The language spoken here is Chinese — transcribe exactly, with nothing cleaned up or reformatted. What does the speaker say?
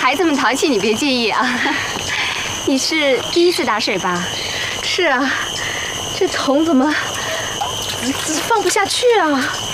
孩子们淘气，你别介意啊。你是第一次打水吧？ 是啊，这桶怎么放不下去啊？